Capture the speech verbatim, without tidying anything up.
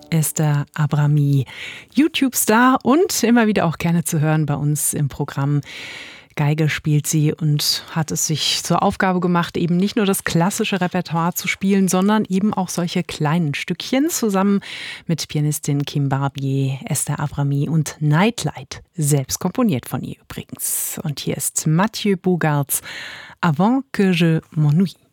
Esther Abrami, YouTube-Star und immer wieder auch gerne zu hören bei uns im Programm. Geige spielt sie und hat es sich zur Aufgabe gemacht, eben nicht nur das klassische Repertoire zu spielen, sondern eben auch solche kleinen Stückchen zusammen mit Pianistin Kim Barbier, Esther Abrami und Nightlight, selbst komponiert von ihr übrigens. Und hier ist Mathieu Bogarts Avant que je m'ennuie.